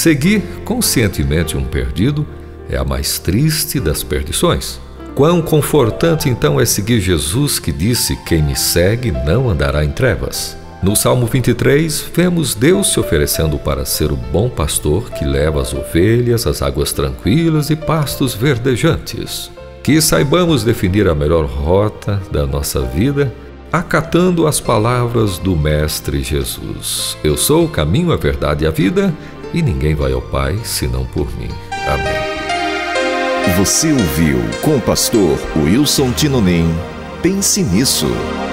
Seguir conscientemente um perdido é a mais triste das perdições. Quão confortante então é seguir Jesus, que disse: quem me segue não andará em trevas. No Salmo 23, vemos Deus se oferecendo para ser o bom pastor que leva as ovelhas às águas tranquilas e pastos verdejantes. Que saibamos definir a melhor rota da nossa vida, acatando as palavras do Mestre Jesus. Eu sou o caminho, a verdade e a vida, e ninguém vai ao Pai senão por mim. Amém. Você ouviu com o pastor Wilson Tinonim. Pense nisso.